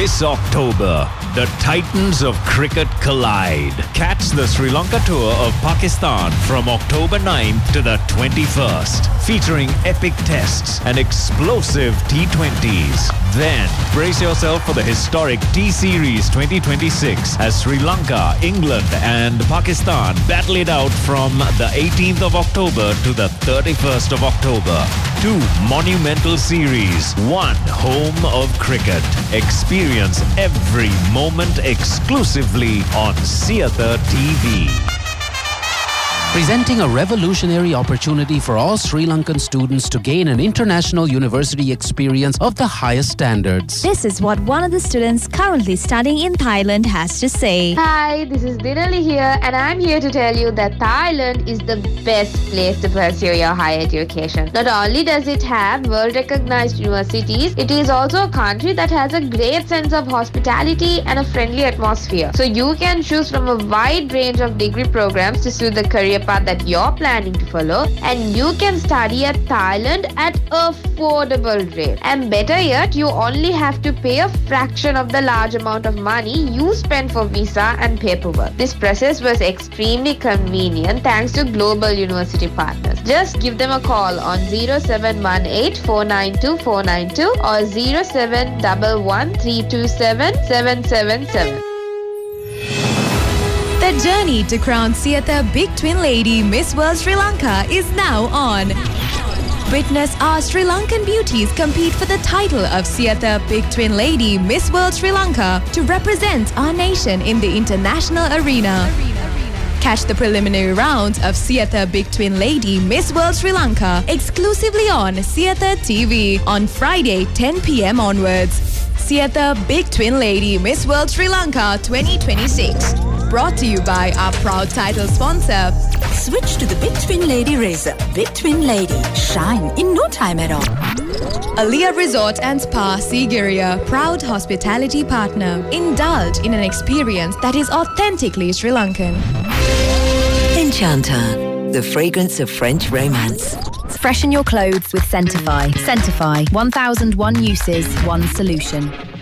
This October, the Titans of cricket collide. Catch the Sri Lanka tour of Pakistan from October 9th to the 21st, featuring epic tests and explosive T20s. Then, brace yourself for the historic T-Series 2026 as Sri Lanka, England and Pakistan battle it out from the 18th of October to the 31st of October. 2 monumental series, 1 home of cricket. Experience every moment exclusively on Siatha TV. Presenting a revolutionary opportunity for all Sri Lankan students to gain an international university experience of the highest standards. This is what one of the students currently studying in Thailand has to say. Hi, this is Dinali here, and I'm here to tell you that Thailand is the best place to pursue your higher education. Not only does it have world-recognized universities, it is also a country that has a great sense of hospitality and a friendly atmosphere. So you can choose from a wide range of degree programs to suit the career path that you're planning to follow, and you can study at Thailand at affordable rate. And better yet, you only have to pay a fraction of the large amount of money you spend for visa and paperwork. This process was extremely convenient thanks to global university partners. Just give them a call on 0718 492 492 or 0711 327 777. The journey to crown Siatha Big Twin Lady Miss World Sri Lanka is now on. Witness our Sri Lankan beauties compete for the title of Siatha Big Twin Lady Miss World Sri Lanka to represent our nation in the international arena. Catch the preliminary rounds of Siatha Big Twin Lady Miss World Sri Lanka exclusively on Siatha TV on Friday 10 p.m. onwards. Siatha Big Twin Lady Miss World Sri Lanka 2026. Brought to you by our proud title sponsor. Switch to the Big Twin Lady razor. Big Twin Lady. Shine in no time at all. Aliyah Resort and Spa Sigiriya, proud hospitality partner. Indulge in an experience that is authentically Sri Lankan. Enchanta, the fragrance of French romance. Freshen your clothes with Scentify. Scentify, 1001 uses, one solution.